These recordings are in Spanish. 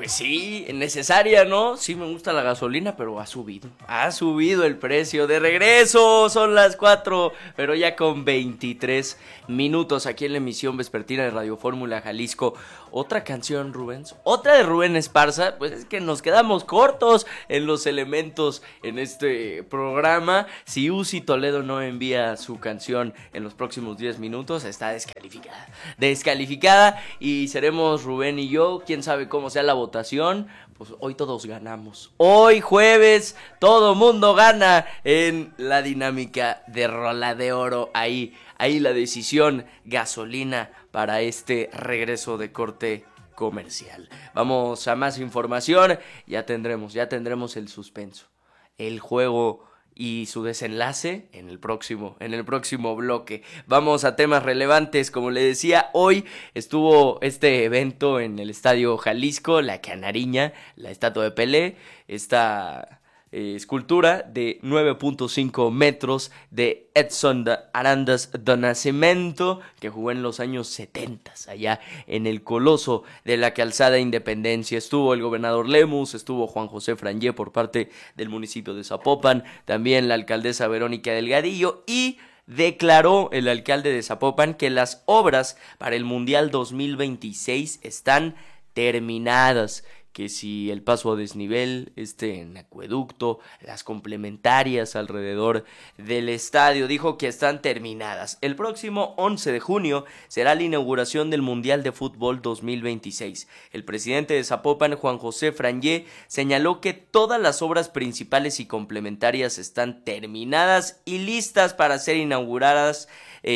Pues sí, necesaria, ¿no? Sí me gusta la gasolina, pero ha subido el precio. De regreso, son las 4, pero ya con 23 minutos aquí en la emisión vespertina de Radio Fórmula Jalisco. Otra canción, Rubens, otra de Rubén Esparza. Pues es que nos quedamos cortos en los elementos en este programa. Si Uzi Toledo no envía su canción en los próximos 10 minutos, está descalificada y seremos Rubén y yo. Quién sabe cómo sea la votación. Pues hoy todos ganamos. Hoy jueves todo mundo gana en la dinámica de Rola de Oro. Ahí la decisión, gasolina para este regreso de corte comercial. Vamos a más información. Ya tendremos el suspenso, el juego y su desenlace en el próximo bloque. Vamos a temas relevantes. Como le decía, hoy estuvo este evento en el Estadio Jalisco, la Canariña, la estatua de Pelé, esta escultura de 9.5 metros de Edson Arandas do Nascimento, que jugó en los años 70 allá en el Coloso de la Calzada Independencia. Estuvo el gobernador Lemus, estuvo Juan José Frangé por parte del municipio de Zapopan, también la alcaldesa Verónica Delgadillo, y declaró el alcalde de Zapopan que las obras para el Mundial 2026 están terminadas, que si el paso a desnivel, en acueducto, las complementarias alrededor del estadio, dijo que están terminadas. El próximo 11 de junio será la inauguración del Mundial de Fútbol 2026. El presidente de Zapopan, Juan José Frangé, señaló que todas las obras principales y complementarias están terminadas y listas para ser inauguradas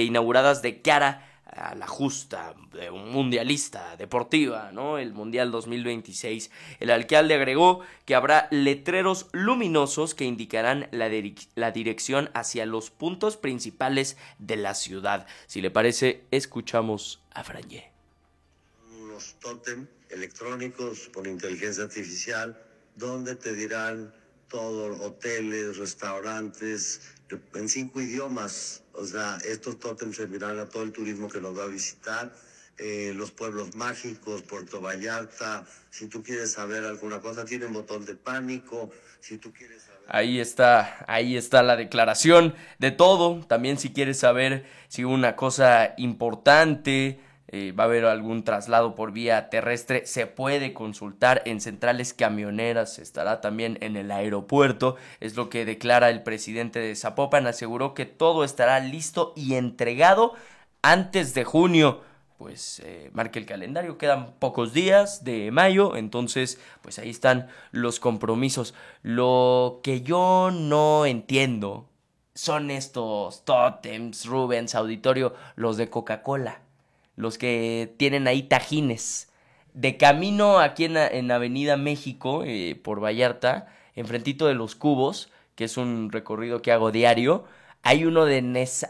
de cara a la justa de un mundialista deportiva, ¿no? El Mundial 2026. El alcalde agregó que habrá letreros luminosos que indicarán la dirección hacia los puntos principales de la ciudad. Si le parece, escuchamos a Frangé. Unos tótem electrónicos por inteligencia artificial, donde te dirán todos hoteles, restaurantes, en 5 idiomas. O sea, estos tótems servirán a todo el turismo que nos va a visitar, los pueblos mágicos, Puerto Vallarta. Si tú quieres saber alguna cosa, tienen botón de pánico. Si tú quieres saber... Ahí está la declaración de todo. También si quieres saber si una cosa importante, va a haber algún traslado por vía terrestre, se puede consultar en centrales camioneras, estará también en el aeropuerto, es lo que declara el presidente de Zapopan. Aseguró que todo estará listo y entregado antes de junio. Pues marque el calendario, quedan pocos días de mayo, entonces pues ahí están los compromisos. Lo que yo no entiendo son estos tótems, Rubens, auditorio, los de Coca-Cola, los que tienen ahí tajines. De camino aquí en Avenida México, por Vallarta, enfrentito de los Cubos, que es un recorrido que hago diario, hay uno de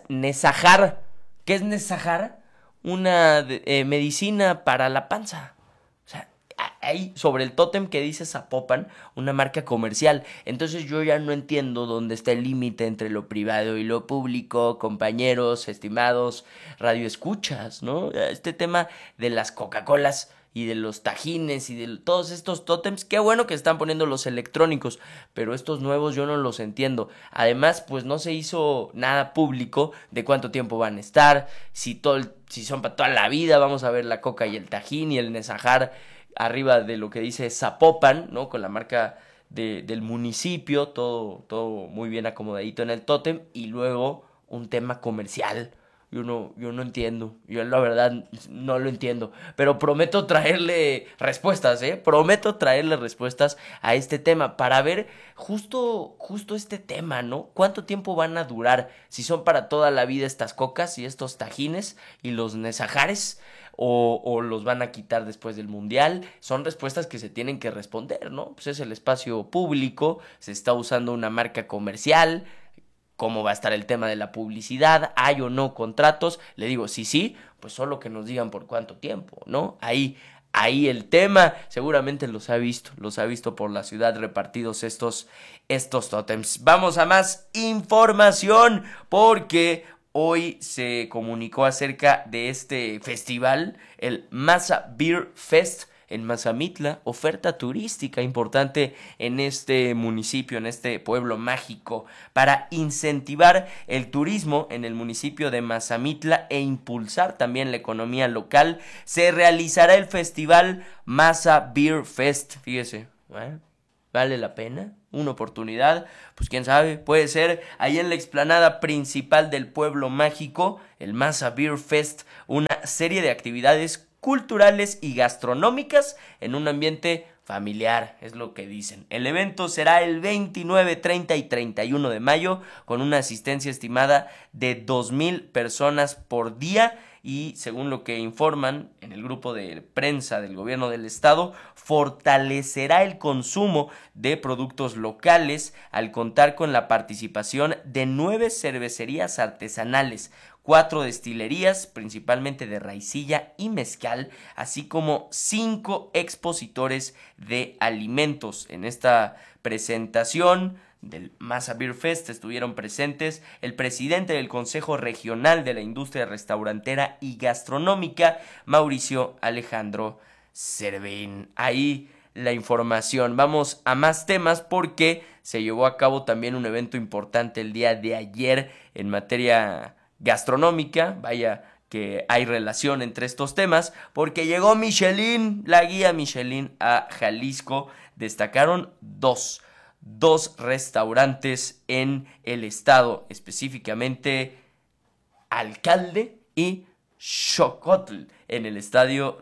Nesajar. ¿Qué es Nesajar? Una medicina para la panza. O sea, ahí sobre el tótem que dice Zapopan, una marca comercial. Entonces yo ya no entiendo dónde está el límite entre lo privado y lo público, compañeros, estimados radioescuchas, ¿no? Este tema de las Coca-Colas y de los tajines y de todos estos tótems, qué bueno que están poniendo los electrónicos, pero estos nuevos yo no los entiendo. Además, pues no se hizo nada público de cuánto tiempo van a estar, si son para toda la vida. Vamos a ver la Coca y el tajín y el Nesajar arriba de lo que dice Zapopan, ¿no? Con la marca del municipio, todo muy bien acomodadito en el tótem, y luego un tema comercial. Yo no entiendo, yo la verdad no lo entiendo, pero prometo traerle respuestas, prometo traerle respuestas a este tema para ver justo este tema, ¿no? ¿Cuánto tiempo van a durar? Si son para toda la vida estas cocas y estos tajines y los nesajares, o los van a quitar después del mundial. Son respuestas que se tienen que responder, ¿no? Pues es el espacio público, se está usando una marca comercial. ¿Cómo va a estar el tema de la publicidad? ¿Hay o no contratos? Le digo, sí, pues solo que nos digan por cuánto tiempo, ¿no? Ahí el tema, seguramente los ha visto por la ciudad repartidos estos tótems. Vamos a más información, porque hoy se comunicó acerca de este festival, el Masa Beer Fest en Mazamitla, oferta turística importante en este municipio, en este pueblo mágico, para incentivar el turismo en el municipio de Mazamitla e impulsar también la economía local. Se realizará el festival Maza Beer Fest, fíjese, ¿vale la pena? Una oportunidad, pues quién sabe, puede ser ahí en la explanada principal del pueblo mágico, el Maza Beer Fest, una serie de actividades culturales y gastronómicas en un ambiente familiar, es lo que dicen. El evento será el 29, 30 y 31 de mayo con una asistencia estimada de 2,000 personas por día y, según lo que informan en el grupo de prensa del gobierno del estado, fortalecerá el consumo de productos locales al contar con la participación de 9 cervecerías artesanales, 4 destilerías, principalmente de raicilla y mezcal, así como 5 expositores de alimentos. En esta presentación del Maza Beer Fest estuvieron presentes el presidente del Consejo Regional de la Industria Restaurantera y Gastronómica, Mauricio Alejandro Cervein. Ahí la información. Vamos a más temas porque se llevó a cabo también un evento importante el día de ayer en materia gastronómica. Vaya que hay relación entre estos temas porque llegó Michelin, la guía Michelin, a Jalisco. Destacaron dos restaurantes en el estado, específicamente Alcalde y Xocotl, en el estado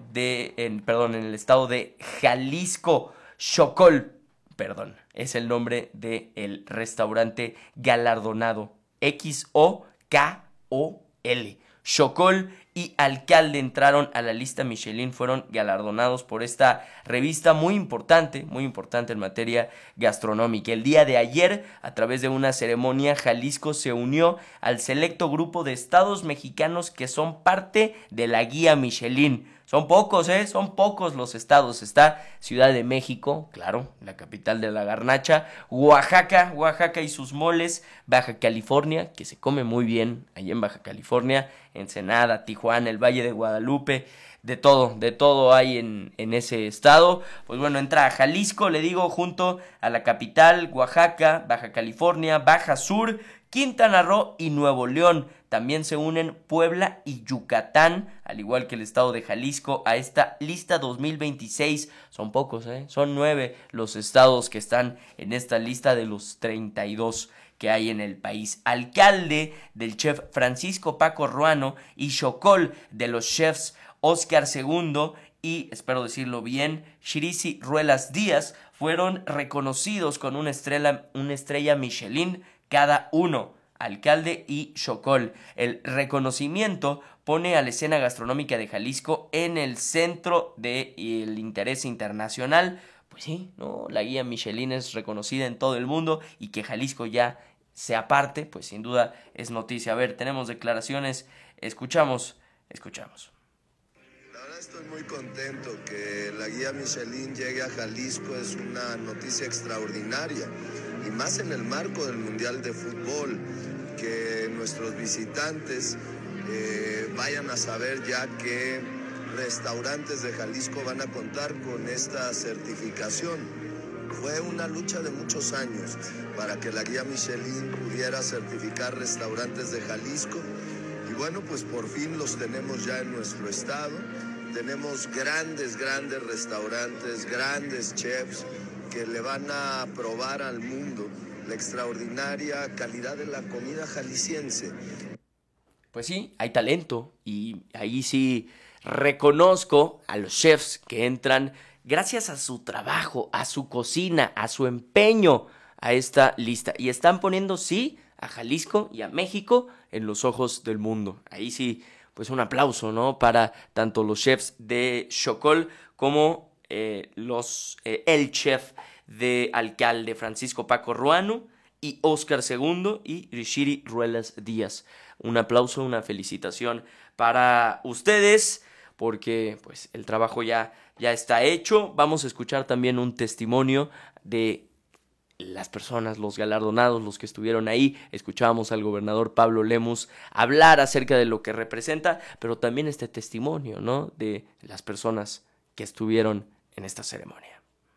de Jalisco. Xocol, es el nombre del restaurante galardonado, Xokol. Xocol y Alcalde entraron a la lista Michelin, fueron galardonados por esta revista muy importante en materia gastronómica. El día de ayer, a través de una ceremonia, Jalisco se unió al selecto grupo de estados mexicanos que son parte de la guía Michelin. Son pocos los estados. Está Ciudad de México, claro, la capital de la garnacha, Oaxaca y sus moles, Baja California, que se come muy bien allá en Baja California, Ensenada, Tijuana, el Valle de Guadalupe, de todo hay en ese estado. Pues bueno, entra a Jalisco, le digo, junto a la capital, Oaxaca, Baja California, Baja Sur, Quintana Roo y Nuevo León. También se unen Puebla y Yucatán, al igual que el estado de Jalisco, a esta lista 2026. Son pocos, son 9 los estados que están en esta lista de los 32 que hay en el país. Alcalde, del chef Francisco Paco Ruano, y Xocol, de los chefs Oscar Segundo y, espero decirlo bien, Shirisi Ruelas Díaz, fueron reconocidos con una estrella Michelin cada uno. Alcalde y Xocol. El reconocimiento pone a la escena gastronómica de Jalisco en el centro del interés internacional. Pues sí, ¿no? La guía Michelin es reconocida en todo el mundo y que Jalisco ya sea parte, pues sin duda es noticia. A ver, tenemos declaraciones, escuchamos. La verdad estoy muy contento que la guía Michelin llegue a Jalisco, es una noticia extraordinaria y más en el marco del Mundial de Fútbol, que nuestros visitantes vayan a saber ya que restaurantes de Jalisco van a contar con esta certificación. Fue una lucha de muchos años para que la guía Michelin pudiera certificar restaurantes de Jalisco y bueno, pues por fin los tenemos ya en nuestro estado. Tenemos grandes restaurantes, grandes chefs que le van a probar al mundo la extraordinaria calidad de la comida jalisciense. Pues sí, hay talento y ahí sí reconozco a los chefs que entran gracias a su trabajo, a su cocina, a su empeño a esta lista. Y están poniendo, sí, a Jalisco y a México en los ojos del mundo. Ahí sí, pues un aplauso, ¿no? Para tanto los chefs de Xocol como el chef de Alcalde, Francisco Paco Ruano, y Oscar Segundo y Rishiri Ruelas Díaz. Un aplauso, una felicitación para ustedes, porque pues el trabajo ya está hecho. Vamos a escuchar también un testimonio de las personas, los galardonados, los que estuvieron ahí. Escuchábamos al gobernador Pablo Lemus hablar acerca de lo que representa, pero también este testimonio, ¿no? De las personas que estuvieron en esta ceremonia.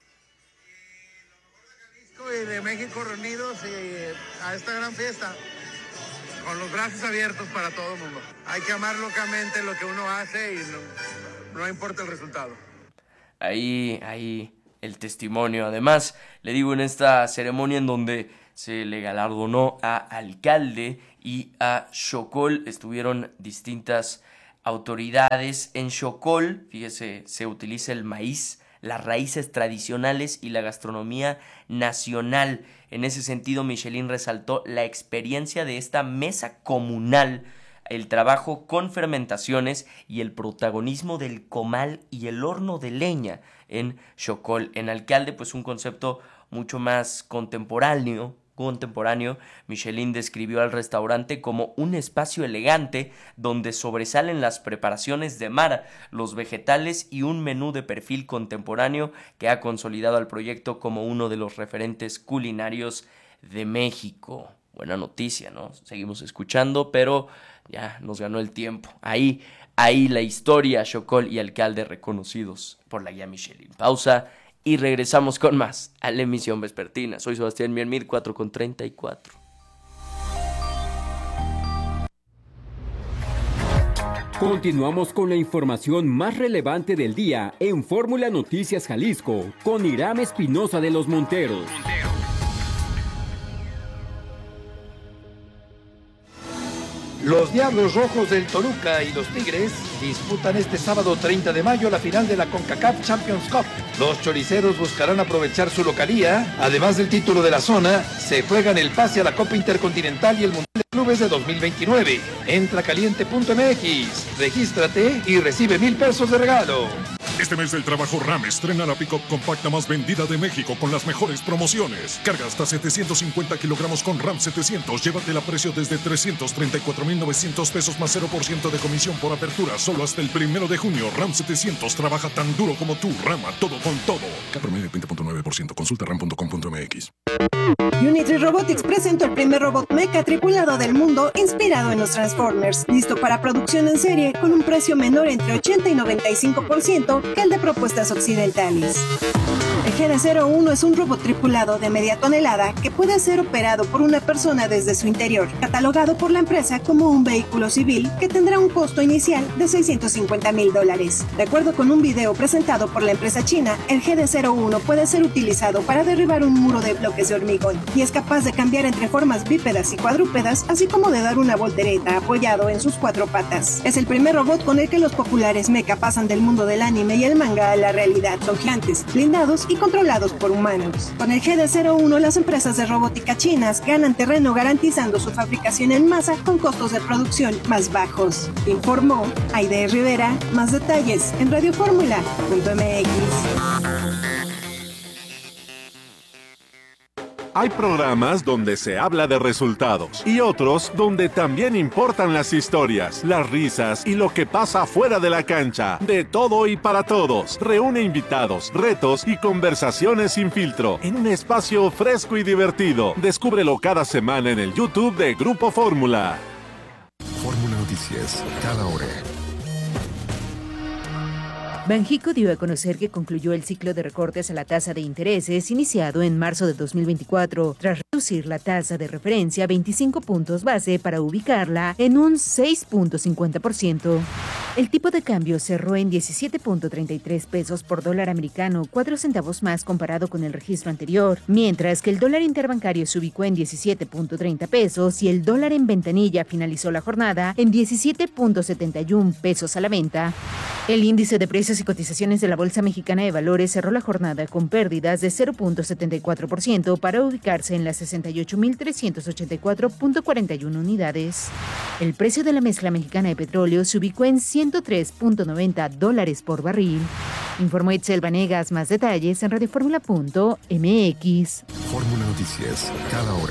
Y de México reunidos a esta gran fiesta con los brazos abiertos para todo el mundo. Hay que amar locamente lo que uno hace y no importa el resultado. Ahí el testimonio. Además, le digo, en esta ceremonia en donde se le galardonó a alcalde y a Xocol, estuvieron distintas autoridades. En Xocol, fíjese, se utiliza el maíz, las raíces tradicionales y la gastronomía nacional. En ese sentido, Michelin resaltó la experiencia de esta mesa comunal, el trabajo con fermentaciones y el protagonismo del comal y el horno de leña en Xocol. En alcalde, pues un concepto mucho más contemporáneo. Michelin describió al restaurante como un espacio elegante donde sobresalen las preparaciones de mar, los vegetales y un menú de perfil contemporáneo que ha consolidado al proyecto como uno de los referentes culinarios de México. Buena noticia, ¿no? Seguimos escuchando, pero ya nos ganó el tiempo. Ahí la historia, Xocol y alcalde reconocidos por la guía Michelin. Pausa y regresamos con más a la emisión vespertina. Soy Sebastián Miermir, 4:34. Continuamos con la información más relevante del día en Fórmula Noticias Jalisco con Iram Espinosa de los Monteros. Los Diablos Rojos del Toluca y los Tigres disputan este sábado 30 de mayo la final de la CONCACAF Champions Cup. Los choriceros buscarán aprovechar su localía. Además del título de la zona, se juegan el pase a la Copa Intercontinental y el Mundial de Clubes de 2029. Entra caliente.mx, regístrate y recibe 1,000 pesos de regalo. Este mes del trabajo RAM estrena la pick-up compacta más vendida de México con las mejores promociones. Carga hasta 750 kilogramos con RAM 700. Llévatela a precio desde 334,900 pesos más 0% de comisión por apertura. Solo hasta el 1 de junio. RAM 700 trabaja tan duro como tú. RAM a todo con todo. K promedio 20.9%. Consulta ram.com.mx. Unitree Robotics presentó el primer robot mecha tripulado del mundo inspirado en los Transformers, listo para producción en serie con un precio menor entre 80 y 95% que el de propuestas occidentales. El GD-01 es un robot tripulado de media tonelada que puede ser operado por una persona desde su interior, catalogado por la empresa como un vehículo civil que tendrá un costo inicial de $650,000. De acuerdo con un video presentado por la empresa china, el GD-01 puede ser utilizado para derribar un muro de bloques de hormigón y es capaz de cambiar entre formas bípedas y cuadrúpedas, así como de dar una voltereta apoyado en sus 4 patas. Es el primer robot con el que los populares mecha pasan del mundo del anime y el manga a la realidad. Son gigantes, blindados y controlados por humanos. Con el GD-01, las empresas de robótica chinas ganan terreno garantizando su fabricación en masa con costos de producción más bajos. Informó Aide Rivera. Más detalles en radioformula.mx. Hay programas donde se habla de resultados y otros donde también importan las historias, las risas y lo que pasa fuera de la cancha. De todo y para todos. Reúne invitados, retos y conversaciones sin filtro en un espacio fresco y divertido. Descúbrelo cada semana en el YouTube de Grupo Fórmula. Fórmula Noticias, cada hora. Banxico dio a conocer que concluyó el ciclo de recortes a la tasa de intereses iniciado en marzo de 2024, tras reducir la tasa de referencia a 25 puntos base para ubicarla en un 6.50%. El tipo de cambio cerró en 17.33 pesos por dólar americano, 4 centavos más comparado con el registro anterior, mientras que el dólar interbancario se ubicó en 17.30 pesos y el dólar en ventanilla finalizó la jornada en 17.71 pesos a la venta. El índice de precios y cotizaciones de la Bolsa Mexicana de Valores cerró la jornada con pérdidas de 0.74% para ubicarse en las 68.384.41 unidades. El precio de la mezcla mexicana de petróleo se ubicó en $103.90 por barril. Informó Itzel Vanegas. Más detalles en radioformula.mx. Fórmula Noticias, cada hora.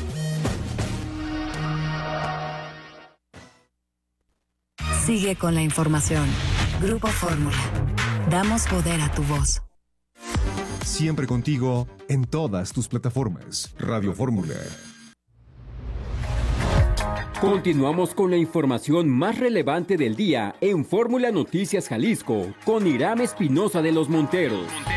Sigue con la información. Grupo Fórmula. Damos poder a tu voz. Siempre contigo en todas tus plataformas. Radio Fórmula. Continuamos con la información más relevante del día en Fórmula Noticias Jalisco con Irán Espinosa de los Monteros.